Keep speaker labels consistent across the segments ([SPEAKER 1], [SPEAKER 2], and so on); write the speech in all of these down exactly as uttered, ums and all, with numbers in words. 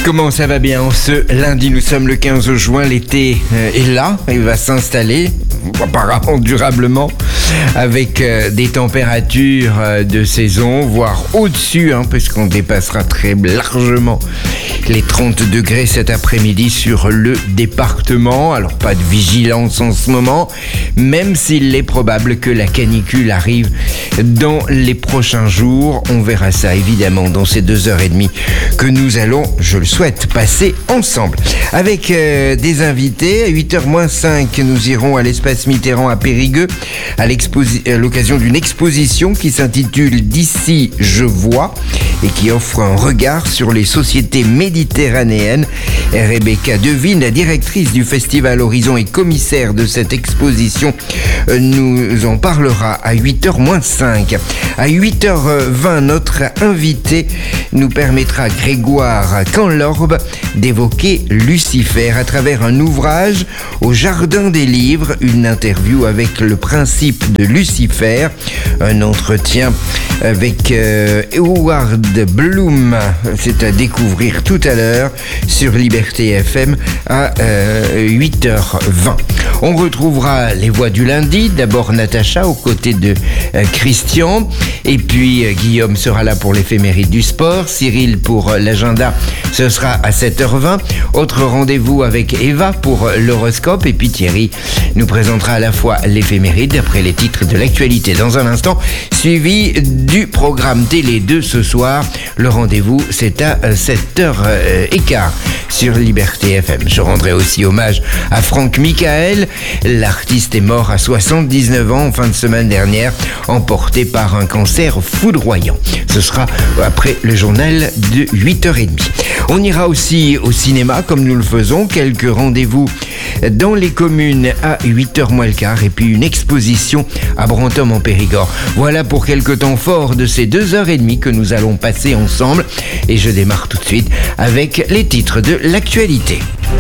[SPEAKER 1] Comment ça va bien? Ce lundi, nous sommes le quinze juin, l'été euh, est là, il va s'installer, apparemment durablement, avec euh, des températures euh, de saison, voire au-dessus, hein, puisqu'on dépassera très largement les trente degrés cet après-midi sur le département. Alors pas de vigilance en ce moment, même s'il est probable que la canicule arrive dans les prochains jours. On verra ça évidemment dans ces deux heures et demie que nous allons, je le souhaite, passer ensemble. Avec euh, des invités, à huit heures moins cinq, nous irons à l'espace Mitterrand à Périgueux à, à l'occasion d'une exposition qui s'intitule « D'ici, je vois » et qui offre un regard sur les sociétés méditerranéennes. Rebecca Devine, la directrice du Festival Horizon et commissaire de cette exposition, nous en parlera à huit heures moins cinq. À huit heures vingt, notre invité nous permettra, Grégoire Canlorbe, d'évoquer Lucifer à travers un ouvrage au Jardin des Livres, une interview avec le principe de Lucifer, un entretien avec euh, Howard Bloom. C'est à découvrir tout à l'heure sur Liberté F M à euh, huit heures vingt. On retrouvera les voix du lundi. D'abord Natacha aux côtés de euh, Christian. Et puis euh, Guillaume sera là pour l'éphéméride du sport. Cyril pour euh, l'agenda, ce sera à sept heures vingt. Autre rendez-vous avec Eva pour euh, l'horoscope. Et puis Thierry nous présentera à la fois l'éphéméride après les titres de l'actualité dans un instant, suivi du programme télé de ce soir. Le rendez-vous, c'est à sept heures quinze sur Liberté F M. Je rendrai aussi hommage à Franck Michael. L'artiste est mort à soixante-dix-neuf ans en fin de semaine dernière, emporté par un cancer foudroyant. Ce sera après le journal de huit heures trente. On ira aussi au cinéma comme nous le faisons. Quelques rendez-vous dans les communes à huit heures moins le quart et puis une exposition à Brantôme en Périgord. Voilà pour quelques temps forts de ces deux heures et demie que nous allons passer ensemble. Et je démarre tout de suite avec les titres de l'actualité.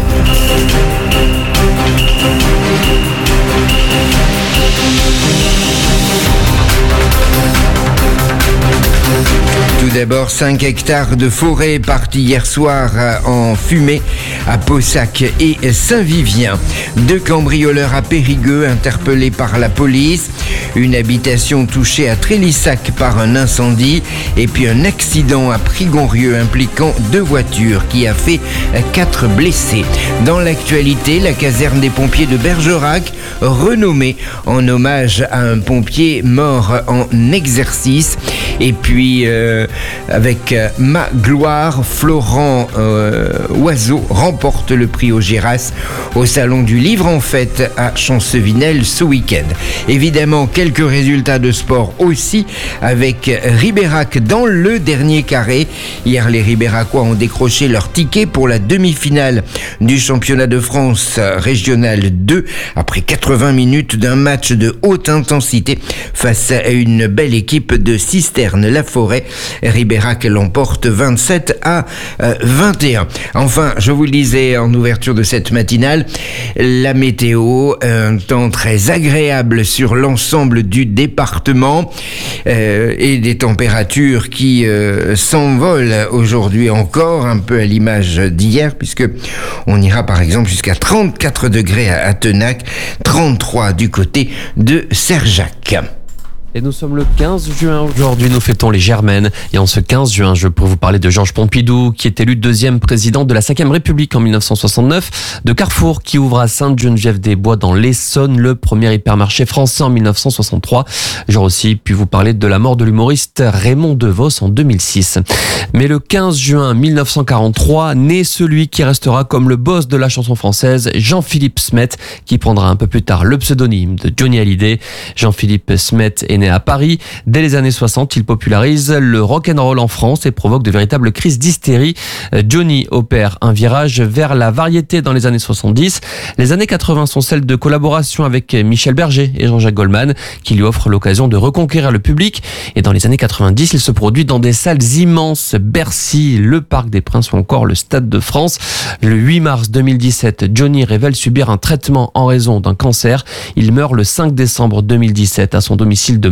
[SPEAKER 1] Tout d'abord, cinq hectares de forêt partis hier soir en fumée à Paussac et Saint-Vivien. Deux cambrioleurs à Périgueux interpellés par la police. Une habitation touchée à Trélissac par un incendie. Et puis un accident à Prigonrieux impliquant deux voitures qui a fait quatre blessés. Dans l'actualité, la caserne des pompiers de Bergerac, renommée en hommage à un pompier mort en exercice. Et puis... Euh, Avec euh, Ma Gloire, Florent euh, Oiseau remporte le prix au Géras au Salon du Livre en Fête à Chancevinel ce week-end. Évidemment, quelques résultats de sport aussi avec Ribérac dans le dernier carré. Hier, les Ribéracois ont décroché leur ticket pour la demi-finale du championnat de France régional deux après quatre-vingts minutes d'un match de haute intensité face à une belle équipe de Cisterne-la-Forêt. Ribérac l'emporte vingt-sept à vingt et un. Enfin, je vous le disais en ouverture de cette matinale, la météo, un temps très agréable sur l'ensemble du département euh, et des températures qui euh, s'envolent aujourd'hui encore, un peu à l'image d'hier, puisque on ira par exemple jusqu'à trente-quatre degrés à Athenac, trente-trois du côté de Serjac.
[SPEAKER 2] Et nous sommes le quinze juin. Aujourd'hui, nous fêtons les Germaines. Et en ce quinze juin, je peux vous parler de Georges Pompidou, qui est élu deuxième président de la cinquième République en mille neuf cent soixante-neuf, de Carrefour, qui ouvre à Sainte-Geneviève-des-Bois dans l'Essonne le premier hypermarché français en mille neuf cent soixante-trois. J'aurais aussi pu vous parler de la mort de l'humoriste Raymond DeVos en deux mille six. Mais le quinze juin mille neuf cent quarante-trois, naît celui qui restera comme le boss de la chanson française, Jean-Philippe Smet, qui prendra un peu plus tard le pseudonyme de Johnny Hallyday. Jean-Philippe Smet est né à Paris. Dès les années soixante, il popularise le rock'n'roll en France et provoque de véritables crises d'hystérie. Johnny opère un virage vers la variété dans les années soixante-dix. Les années quatre-vingts sont celles de collaboration avec Michel Berger et Jean-Jacques Goldman, qui lui offrent l'occasion de reconquérir le public. Et dans les années quatre-vingt-dix, il se produit dans des salles immenses, Bercy, le Parc des Princes ou encore le Stade de France. Le huit mars deux mille dix-sept, Johnny révèle subir un traitement en raison d'un cancer. Il meurt le cinq décembre deux mille dix-sept à son domicile de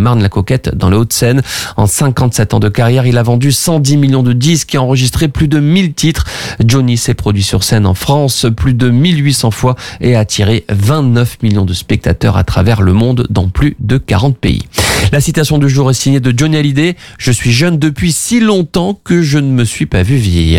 [SPEAKER 2] Marne-la-Coquette dans le Hauts-de-Seine. En cinquante-sept ans de carrière, il a vendu cent dix millions de disques et enregistré plus de mille titres. Johnny s'est produit sur scène en France plus de mille huit cents fois et a attiré vingt-neuf millions de spectateurs à travers le monde dans plus de quarante pays. La citation du jour est signée de Johnny Hallyday. « Je suis jeune depuis si longtemps que je ne me suis pas vu vieillir ».